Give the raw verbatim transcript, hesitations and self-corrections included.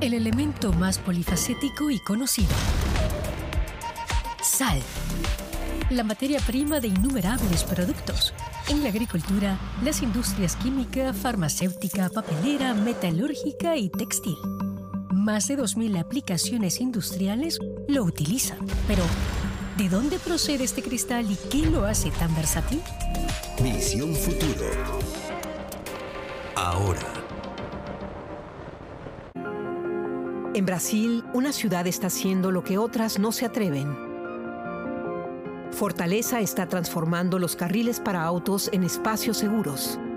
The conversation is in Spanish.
el elemento más polifacético y conocido. Sal, la materia prima de innumerables productos. En la agricultura, las industrias química, farmacéutica, papelera, metalúrgica y textil. Más de dos mil aplicaciones industriales lo utilizan. Pero, ¿de dónde procede este cristal y qué lo hace tan versátil? Visión Futuro. Ahora. En Brasil, una ciudad está haciendo lo que otras no se atreven. Fortaleza está transformando los carriles para autos en espacios seguros.